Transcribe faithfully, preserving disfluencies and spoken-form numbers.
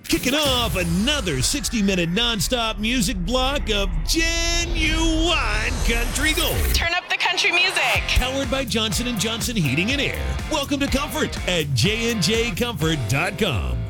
Kicking off another sixty-minute nonstop music block of genuine country gold. Turn up the country music. Powered by Johnson and Johnson Heating and Air. Welcome to Comfort at j and j comfort dot com.